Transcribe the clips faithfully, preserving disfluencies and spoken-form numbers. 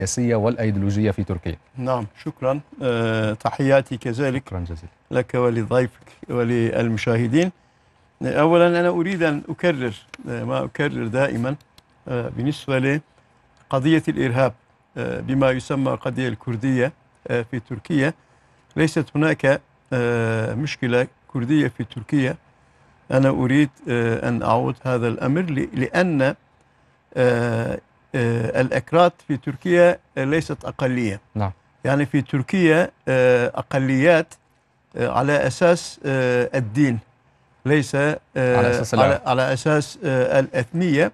السياسية والأيديولوجية في تركيا. نعم، شكرا. أه تحياتي كذلك شكرا جزيلا لك ولضيفك وللمشاهدين. أولا أنا أريد أن أكرر ما أكرر دائما أه بالنسبة لقضية الإرهاب أه بما يسمى القضية الكردية أه في تركيا. ليست هناك أه مشكلة كردية في تركيا. أنا أريد أه أن أعود هذا الأمر لأن أه أه الأكراد في تركيا ليست أقلية. نعم. يعني في تركيا أه أقليات أه على أساس أه الدين، ليس أه على أساس على, على أساس أه الأثنية.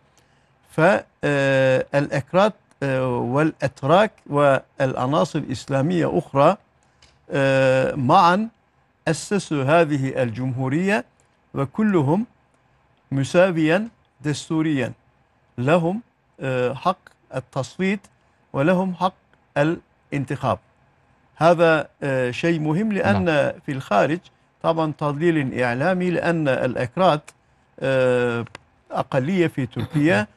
فالأكراد أه والأتراك والعناصر الإسلامية أخرى أه معا أسسوا هذه الجمهورية، وكلهم مساويا دستوريا، لهم حق التصويت ولهم حق الانتخاب. هذا شيء مهم، لأن نعم. في الخارج طبعا تضليل إعلامي، لأن الأكراد أقلية في تركيا،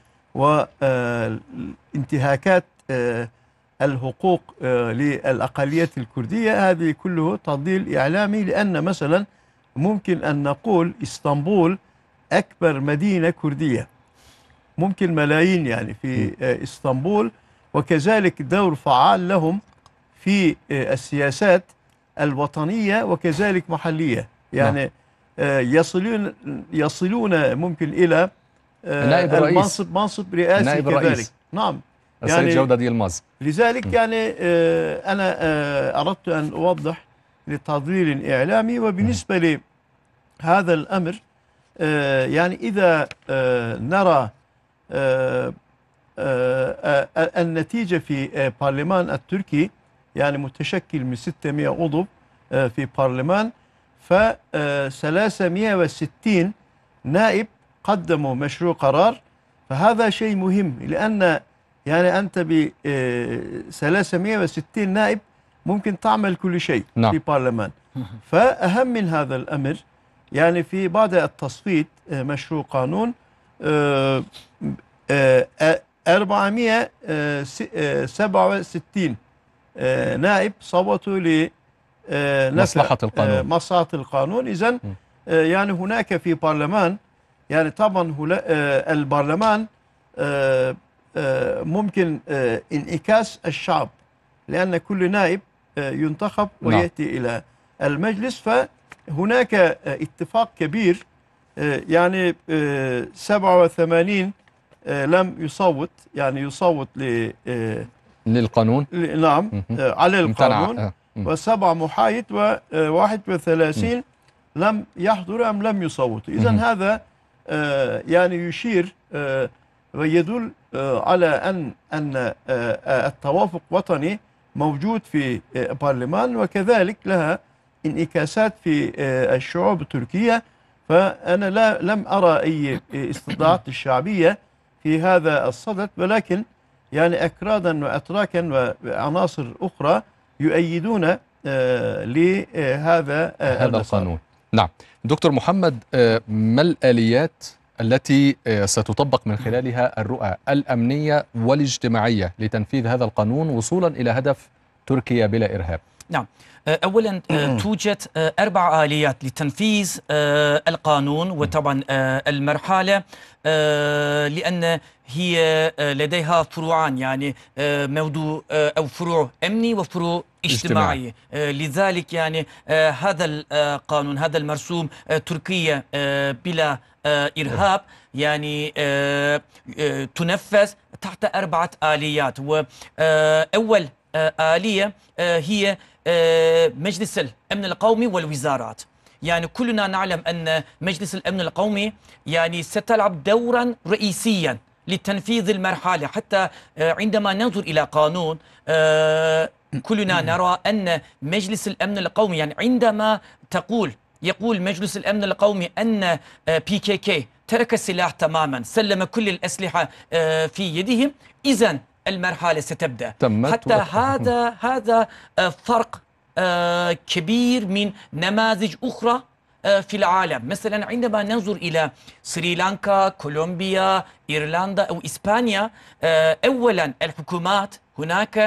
وانتهاكات الحقوق للأقلية الكردية هذه كله تضليل إعلامي. لأن مثلا ممكن أن نقول إسطنبول أكبر مدينة كردية، ممكن ملايين يعني في إسطنبول، وكذلك دور فعال لهم في السياسات الوطنية وكذلك محلية. يعني يصلون يصلون ممكن إلى نائب المنصب منصب رئاسي نائب كذلك الرئيس. نعم، السيد يعني جودة يلماز. لذلك م. يعني أنا أردت أن أوضح لتضليل إعلامي. وبالنسبة لهذا الأمر يعني إذا نرى النتيجة في البرلمان التركي، يعني متشكل من ستمائة عضو في برلمان، ف ثلاثمائة وستين نائب قدموا مشروع قرار. فهذا شيء مهم، لأن يعني أنت ب ثلاثمائة وستين نائب ممكن تعمل كل شيء نعم. في البرلمان. فأهم من هذا الأمر يعني في بعد التصويت مشروع قانون أربعمائة وسبعة وستين نائب صوتوا لمصلحة القانون. مصلحة القانون. إذن يعني هناك في برلمان، يعني طبعا البرلمان ممكن انعكاس الشعب، لأن كل نائب ينتخب ويأتي نعم. إلى المجلس. فهناك اتفاق كبير، يعني سبعة وثمانين لم يصوت، يعني يصوت ل للقانون نعم على القانون، وسبعة محايد، وواحد وثلاثين لم يحضروا أم لم يصوتوا. إذن هذا يعني يشير ويدل على أن أن التوافق وطني موجود في البرلمان، وكذلك لها انعكاسات في الشعوب التركية. فأنا لا لم أرى أي استطلاعات الشعبية في هذا الصدد، ولكن يعني أكرادا وأتراكا وعناصر أخرى يؤيدون لهذا هذا القانون. نعم دكتور محمد، ما الآليات التي ستطبق من خلالها الرؤى الأمنية والاجتماعية لتنفيذ هذا القانون وصولا إلى هدف تركيا بلا إرهاب؟ نعم، أولا توجد أربع آليات لتنفيذ القانون، وطبعا المرحلة لأن هي لديها فروعان، يعني موضوع أو فروع أمني وفروع اجتماعي. لذلك يعني هذا القانون، هذا المرسوم تركيا بلا إرهاب، يعني تنفذ تحت أربعة آليات. وأول آلية هي مجلس الأمن القومي والوزارات. يعني كلنا نعلم أن مجلس الأمن القومي يعني ستلعب دورا رئيسيا لتنفيذ المرحلة. حتى عندما ننظر إلى قانون كلنا نرى أن مجلس الأمن القومي، يعني عندما تقول يقول مجلس الأمن القومي أن بي كي كي ترك السلاح تماما، سلم كل الأسلحة في يدهم، إذن المرحلة ستبدأ. حتى هذا هذا فرق كبير من نماذج أخرى في العالم. مثلا عندما ننظر إلى سريلانكا، كولومبيا، إيرلندا أو إسبانيا، أولا الحكومات هناك